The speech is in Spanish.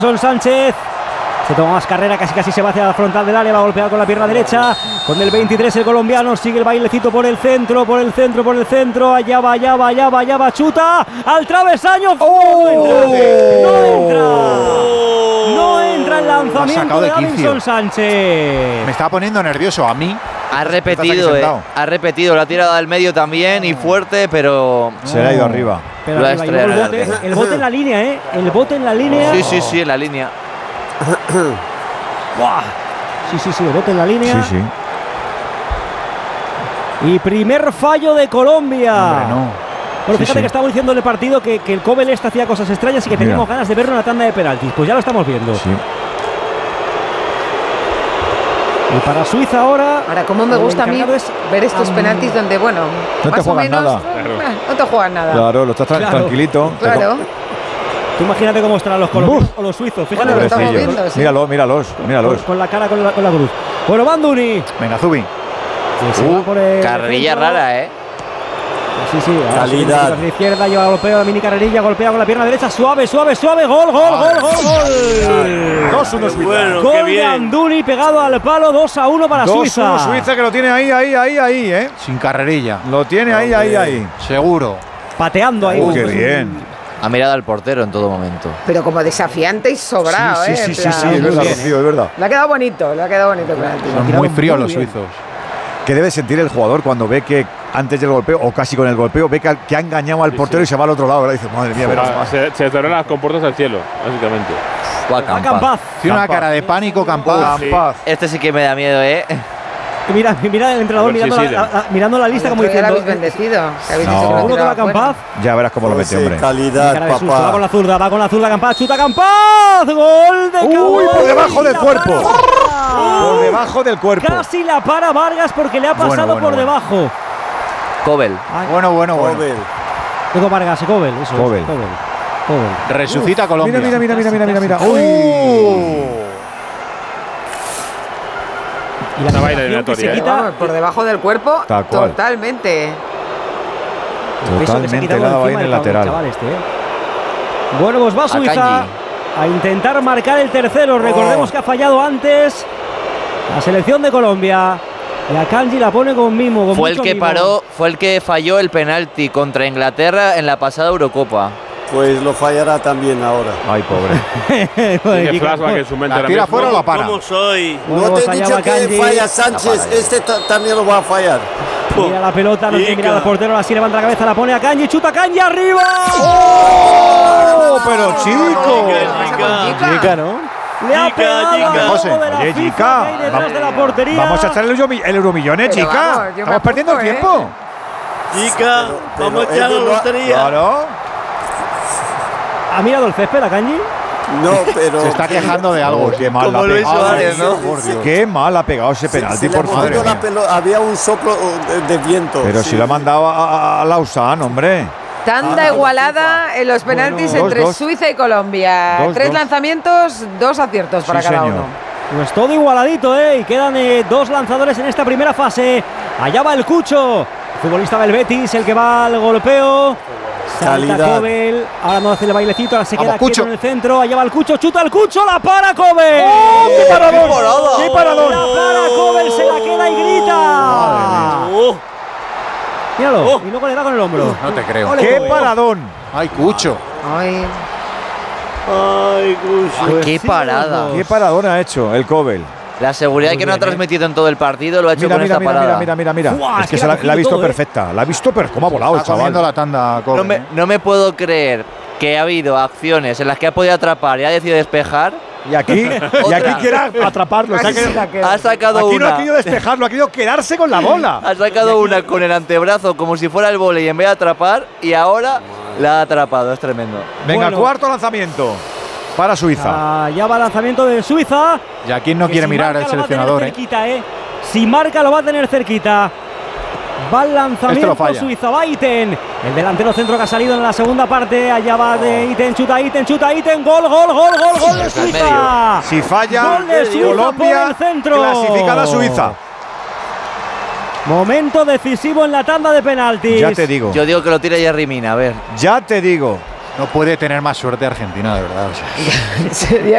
Son Sánchez. Se toma más carrera, casi se va hacia la frontal del área, va a golpear con la pierna derecha. Con el 23 el colombiano, sigue el bailecito por el centro, allá va, chuta al travesaño. No entra el lanzamiento de Davinson Sánchez. Me estaba poniendo nervioso a mí. Ha repetido, la ha tirado al medio también y fuerte, pero se le ha ido arriba. Pero el bote en la línea, el bote en la línea. Sí, en la línea. Sí, el bote en la línea. Sí. Y primer fallo de Colombia. Hombre, no. Bueno, fíjate que estamos diciendo en el partido que el Kobel hacía cosas extrañas y que teníamos ganas de verlo en la tanda de penaltis. Pues ya lo estamos viendo. Sí. Y para Suiza ahora. Ahora, cómo me gusta a mí ver estos penaltis donde, bueno, no te juegas nada. No te juegas nada. Claro, lo estás tranquilito. Claro. Tú imagínate cómo estarán los colombianos o los suizos. Fíjate, bueno, lo estamos viendo, sí. Míralos. Con la cara, con la cruz. Bueno, Banduni. Venga, Zubi. Carrerilla rara, Sí. Calidad. A la izquierda, lleva golpeo, la mini carrerilla, golpea con la pierna derecha, suave. Gol. 2-1 Suiza. Bueno, gol de Banduni pegado al palo, 2-1 para Suiza. 2-1 Suiza, que lo tiene ahí, Sin carrerilla. Lo tiene ahí. Seguro. Pateando ahí. Qué bien. Ha mirado al portero en todo momento. Pero como desafiante y sobrado, Sí, es verdad, Rocío, es verdad. Le ha quedado bonito el penalti. Son muy fríos los suizos. ¿Qué debe sentir el jugador cuando ve que antes del golpeo, o casi con el golpeo, ve que ha engañado al portero y se va al otro lado? Ahora dice, madre mía, verás más. Se tornan las compuertas al cielo, básicamente. Campaz. Tiene una cara de pánico, Campaz. Este sí que me da miedo, Mira el entrenador mirando la lista como diciendo. Habéis bendecido. ¿Seguro que va Campaz? Ya verás cómo lo mete, hombre. Calidad, papá. Va con la zurda, Campaz, chuta Campaz. Gol de Campaz. Uy, por debajo del cuerpo. Por debajo del cuerpo. Casi la para Vargas porque le ha pasado por debajo. Kobel. Bueno. Digo Vargas y Kobel. Kobel. Resucita Colombia. Mira. Y la eliminatoria, por debajo del cuerpo, totalmente. Totalmente le ha dado ahí en el lateral. Bueno, pues va Suiza a intentar marcar el tercero. Recordemos que ha fallado antes la selección de Colombia. Y a Kanji la pone con mimo. Fue el que falló el penalti contra Inglaterra en la pasada Eurocopa. Pues lo fallará también ahora. Ay, pobre. Tiene flashback en su mente. ¿La tira fuera o la para? ¿Cómo soy? Bueno, no te he dicho que falla Sánchez. También lo va a fallar. Mira la pelota, no tiene que mirar al portero. Así levanta la cabeza, la pone a Kanji. Chuta Kanji arriba. ¡Oh! Pero chico. Chica, ¿no? Le ha pegado José. Oye, chica. detrás de la portería. Vamos a echar el euromillones, chica. Estamos perdiendo el tiempo. Chica, vamos a echar la lotería. Claro. ¿Ha mirado el césped a Kanji? No, pero. Se está quejando de algo. Qué mal Como ha Luis pegado. Suárez, ¿no? Qué mal ha pegado ese penalti, por favor. Había un soplo de viento. Pero si lo ha mandado a Lausanne, hombre. Tanda igualada en los penaltis entre Suiza y Colombia. 3 lanzamientos, 2 aciertos para cada uno. Pues todo igualadito, y quedan 2 lanzadores en esta primera fase. Allá va el Cucho, futbolista del Betis, el que va al golpeo. Salta Kobel, ahora no hace el bailecito, ahora se queda quieto en el centro. Allá va el Cucho, chuta el Cucho, la para Kobel. ¡Oh, qué paradón! ¡Qué paradón! La para Kobel, se la queda y grita. Míralo, y luego le da con el hombro. No te creo. Ole, ¡Qué Kobel. paradón! ¡Ay, Cucho! Ay, Cucho. Qué parada. ¡Qué paradón ha hecho el Kobel! La seguridad que no ha transmitido en todo el partido lo ha hecho con esta parada. Mira. Uah, es que la ha visto perfecta. La ha visto, pero ¿cómo ha volado el Está chaval? comiendo la tanda, Kobel. No me puedo creer que ha habido acciones en las que ha podido atrapar y ha decidido despejar. Y aquí quiere atraparlo. Ha sacado Aquí no una. ha querido despejarlo, ha querido quedarse con la bola. Ha sacado una con el antebrazo como si fuera el vóley en vez de atrapar y ahora la ha atrapado. Es tremendo. Venga, Bueno. cuarto lanzamiento para Suiza. Ya va el lanzamiento de Suiza. Y aquí no quiere mirar el seleccionador. Si marca, lo va a tener cerquita. Va el lanzamiento Suiza, va Iten. El delantero centro que ha salido en la segunda parte. Allá va de Iten, chuta Iten. Gol de Suiza. Si falla, Gol de Suiza Colombia por el centro. clasificada Suiza. Momento decisivo en la tanda de penaltis. Ya te digo. Yo digo que lo tira Jerry Mina, a ver. Ya te digo. No puede tener más suerte Argentina, de verdad. sería